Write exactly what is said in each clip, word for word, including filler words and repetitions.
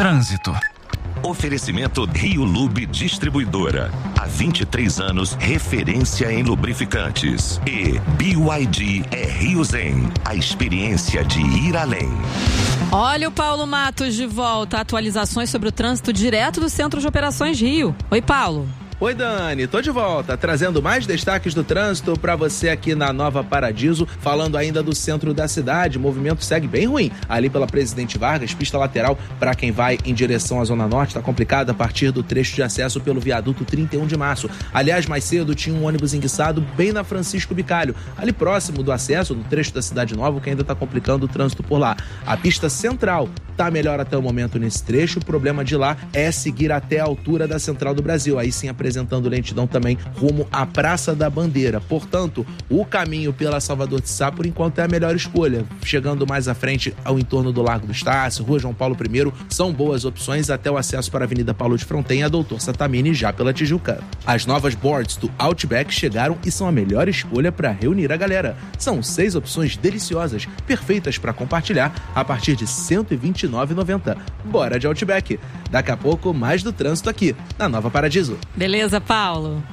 Trânsito. Oferecimento Rio Lube Distribuidora. Há vinte e três anos, referência em lubrificantes. E B Y D é Rio Zen, a experiência de ir além. Olha o Paulo Matos de volta. Atualizações sobre o trânsito direto do Centro de Operações Rio. Oi, Paulo. Oi, Dani, tô de volta, trazendo mais destaques do trânsito para você aqui na Nova Paradiso, falando ainda do centro da cidade. O movimento segue bem ruim ali pela Presidente Vargas, pista lateral para quem vai em direção à Zona Norte, tá complicado a partir do trecho de acesso pelo viaduto trinta e um de março. Aliás, mais cedo tinha um ônibus enguiçado bem na Francisco Bicalho, ali próximo do acesso do trecho da Cidade Nova, que ainda tá complicando o trânsito por lá. A pista central tá melhor até o momento nesse trecho, o problema de lá é seguir até a altura da Central do Brasil, aí sim apresentando lentidão também rumo à Praça da Bandeira. Portanto, o caminho pela Salvador de Sá, por enquanto, é a melhor escolha. Chegando mais à frente ao entorno do Largo do Estácio, Rua João Paulo I, são boas opções até o acesso para a Avenida Paulo de Fronten e a Doutor Satamini já pela Tijuca. As novas boards do Outback chegaram e são a melhor escolha para reunir a galera. São seis opções deliciosas, perfeitas para compartilhar a partir de cento e vinte e nove reais e noventa centavos. Bora de Outback. Daqui a pouco, mais do trânsito aqui, na Nova Paradiso. Beleza, Paulo.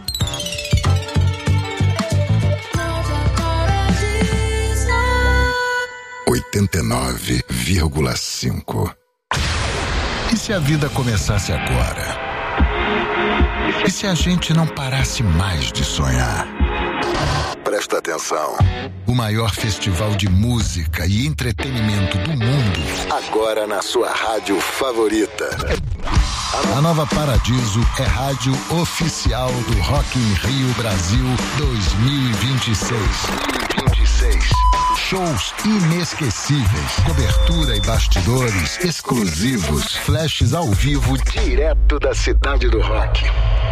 oitenta e nove vírgula cinco. E se a vida começasse agora? E se a gente não parasse mais de sonhar? Presta atenção. O maior festival de música e entretenimento do mundo, agora na sua rádio favorita. A Nova Paradiso é rádio oficial do Rock in Rio Brasil dois mil e vinte e seis. Shows inesquecíveis, cobertura e bastidores exclusivos, flashes ao vivo direto da cidade do rock.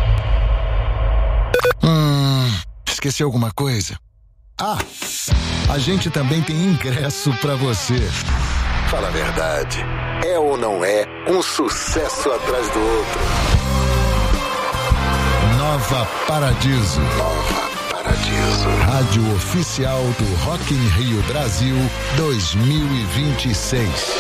Hum, esqueci alguma coisa? Ah, a gente também tem ingresso pra você. Fala a verdade, é ou não é um sucesso atrás do outro? Nova Paradiso. Nova Paradiso. Rádio oficial do Rock in Rio Brasil dois mil e vinte e seis.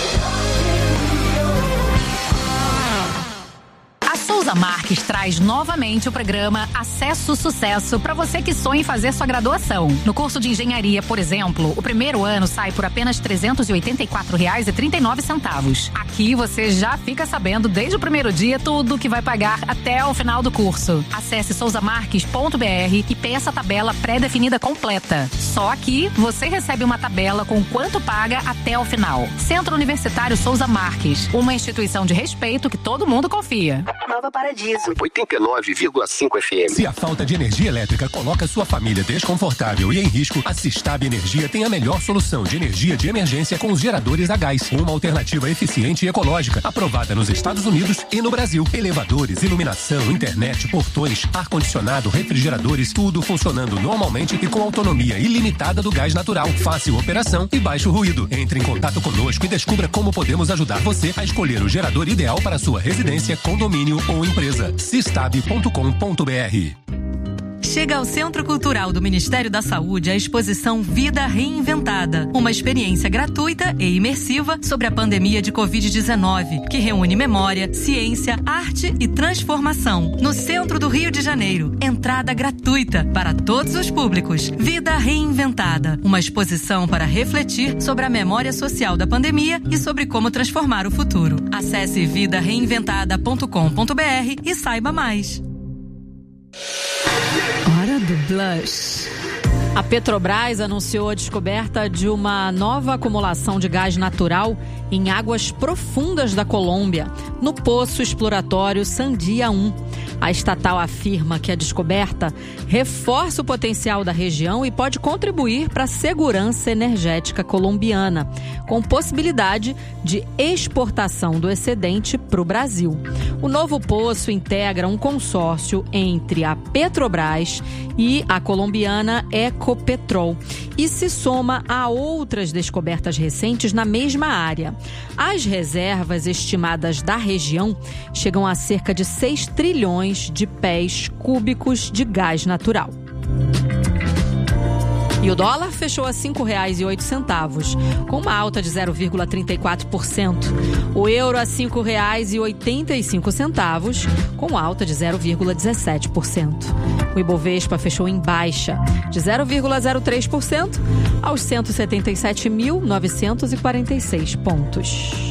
Souza Marques traz novamente o programa Acesso Sucesso para você que sonha em fazer sua graduação. No curso de engenharia, por exemplo, o primeiro ano sai por apenas trezentos e oitenta e quatro reais e trinta e nove centavos. Aqui você já fica sabendo desde o primeiro dia tudo o que vai pagar até o final do curso. Acesse souza marques ponto b r e peça a tabela pré-definida completa. Só aqui você recebe uma tabela com quanto paga até o final. Centro Universitário Souza Marques, uma instituição de respeito que todo mundo confia. Nova Paradiso. oitenta e nove vírgula cinco F M. Se a falta de energia elétrica coloca sua família desconfortável e em risco, a Sistab Energia tem a melhor solução de energia de emergência com os geradores a gás. Uma alternativa eficiente e ecológica, aprovada nos Estados Unidos e no Brasil. Elevadores, iluminação, internet, portões, ar-condicionado, refrigeradores, tudo funcionando normalmente e com autonomia ilimitada do gás natural. Fácil operação e baixo ruído. Entre em contato conosco e descubra como podemos ajudar você a escolher o gerador ideal para sua residência, condomínio ou empresa. sistab ponto com ponto b r. Chega ao Centro Cultural do Ministério da Saúde a exposição Vida Reinventada, uma experiência gratuita e imersiva sobre a pandemia de covid dezenove, que reúne memória, ciência, arte e transformação. No centro do Rio de Janeiro, entrada gratuita para todos os públicos. Vida Reinventada, uma exposição para refletir sobre a memória social da pandemia e sobre como transformar o futuro. Acesse vida reinventada ponto com ponto b r e saiba mais. Hora do Blush. A Petrobras anunciou a descoberta de uma nova acumulação de gás natural em águas profundas da Colômbia, no Poço Exploratório Sandia um. A estatal afirma que a descoberta reforça o potencial da região e pode contribuir para a segurança energética colombiana, com possibilidade de exportação do excedente para o Brasil. O novo poço integra um consórcio entre a Petrobras e a colombiana Ecopetrol e se soma a outras descobertas recentes na mesma área. As reservas estimadas da região chegam a cerca de seis trilhões de pés cúbicos de gás natural. E E o dólar fechou a cinco reais e oito centavos, com uma alta de zero vírgula trinta e quatro por cento. O euro a cinco reais e oitenta e cinco centavos, com alta de zero vírgula dezessete por cento. O Ibovespa fechou em baixa de zero vírgula zero três por cento aos cento e setenta e sete mil novecentos e quarenta e seis pontos.